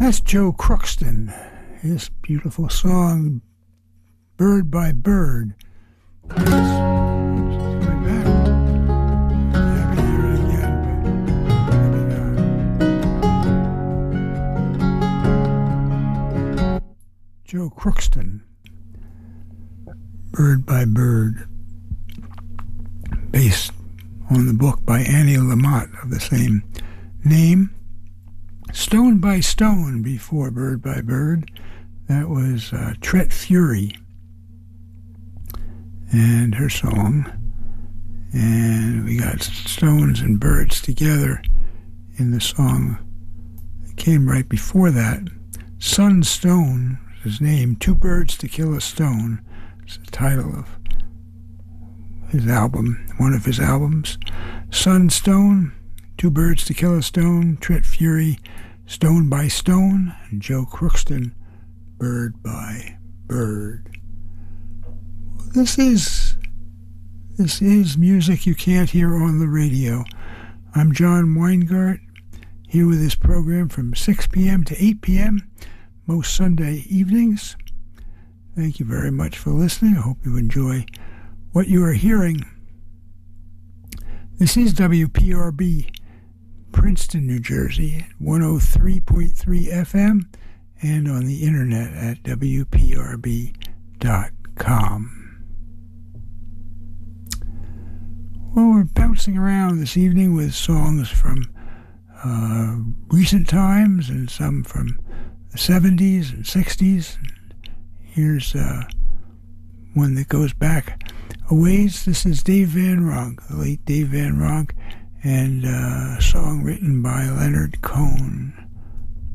That's Joe Crookston. His beautiful song, Bird by Bird. Way back. Yeah, I can hear it again, but maybe not. Joe Crookston, Bird by Bird, based on the book by Annie Lamott of the same name. Stone by Stone before Bird by Bird. That was Tret Fury and her song. And we got stones and birds together in the song that came right before that. Sunstone is his name. Two Birds to Kill a Stone. It's the title of his album, one of his albums. Sunstone, Two Birds to Kill a Stone, Tret Fury, Stone by Stone, and Joe Crookston, Bird by Bird. This is music you can't hear on the radio. I'm John Weingart, here with this program from 6 p.m. to 8 p.m. most Sunday evenings. Thank you very much for listening. I hope you enjoy what you are hearing. This is WPRB, Princeton, New Jersey, 103.3 FM, and on the internet at WPRB.com. Well, we're bouncing around this evening with songs from recent times and some from the 70s and 60s. Here's one that goes back a ways. This is Dave Van Ronk, the late Dave Van Ronk, and a song written by Leonard Cohen.